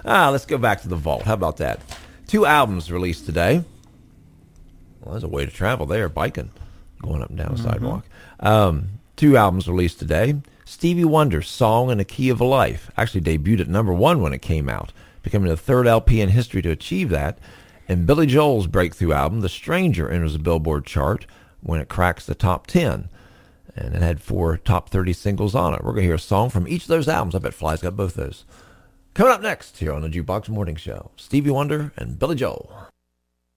Let's go back to the vault. How about that? 2 albums released today. Well, there's a way to travel there, biking, going up and down the sidewalk. 2 albums released today. Stevie Wonder's Song in the Key of Life actually debuted at #1 when it came out, becoming the 3rd LP in history to achieve that. And Billy Joel's breakthrough album, The Stranger, enters the Billboard chart when it cracks the top 10. And it had 4 top 30 singles on it. We're going to hear a song from each of those albums. I bet Fly's got both those. Coming up next here on the Jukebox Morning Show, Stevie Wonder and Billy Joel.